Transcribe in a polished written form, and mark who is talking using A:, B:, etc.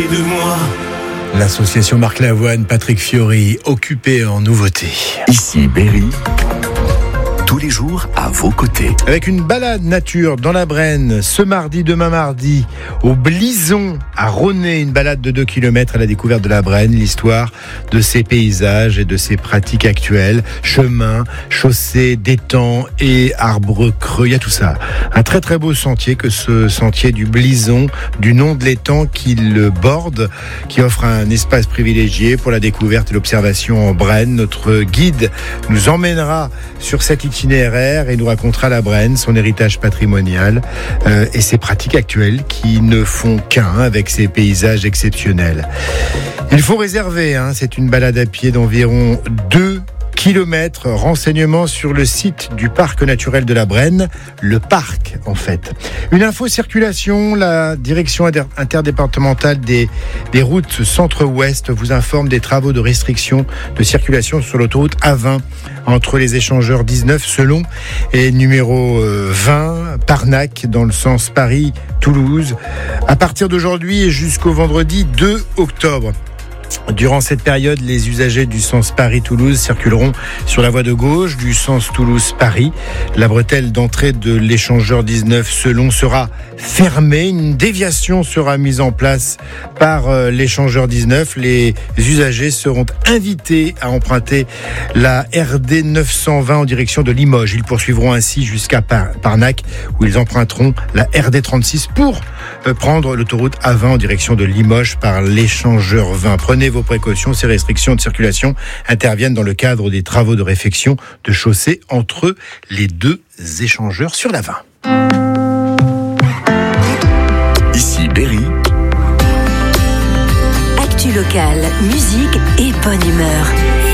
A: de moi.
B: L'association Marc Lavoine, Patrick Fiori, occupé en nouveautés.
C: Ici Berry, tous les jours à vos côtés.
B: Avec une balade nature dans la Brenne, ce mardi, demain mardi, au Blison, à Ronet, une balade de 2 km à la découverte de la Brenne, l'histoire de ses paysages et de ses pratiques actuelles, chemins, chaussées, d'étangs et arbres creux, il y a tout ça. Un très très beau sentier que ce sentier du Blison, du nom de l'étang qui le borde, qui offre un espace privilégié pour la découverte et l'observation en Brenne. Notre guide nous emmènera sur cet itinéraire et nous racontera la Brenne, son héritage patrimonial et ses pratiques actuelles qui ne font qu'un avec ses paysages exceptionnels. Il faut réserver, c'est une balade à pied d'environ 2 kilomètres. Renseignements sur le site du parc naturel de la Brenne, le parc en fait. Une info circulation, la direction interdépartementale des routes centre-ouest vous informe des travaux de restriction de circulation sur l'autoroute A20 entre les échangeurs 19 Selon et numéro 20 Parnac dans le sens Paris-Toulouse à partir d'aujourd'hui et jusqu'au vendredi 2 octobre. Durant cette période, les usagers du sens Paris-Toulouse circuleront sur la voie de gauche du sens Toulouse-Paris. La bretelle d'entrée de l'échangeur 19 Selon sera fermée. Une déviation sera mise en place par l'échangeur 19. Les usagers seront invités à emprunter la RD 920 en direction de Limoges. Ils poursuivront ainsi jusqu'à Parnac où ils emprunteront la RD 36 pour prendre l'autoroute A20 en direction de Limoges par l'échangeur 20. Prenez vos précautions, ces restrictions de circulation interviennent dans le cadre des travaux de réfection de chaussée entre les deux échangeurs sur la 20.
C: Ici Berry.
D: Actu locale, musique et bonne humeur.